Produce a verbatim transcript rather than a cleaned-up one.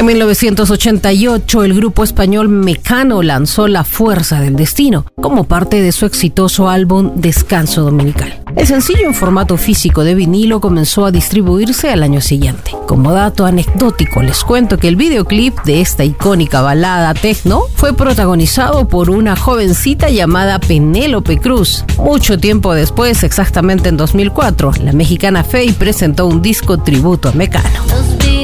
En mil novecientos ochenta y ocho, el grupo español Mecano lanzó La Fuerza del Destino como parte de su exitoso álbum Descanso Dominical. El sencillo en formato físico de vinilo comenzó a distribuirse al año siguiente. Como dato anecdótico, les cuento que el videoclip de esta icónica balada techno fue protagonizado por una jovencita llamada Penélope Cruz. Mucho tiempo después, exactamente en dos mil cuatro, la mexicana Faye presentó un disco tributo a Mecano.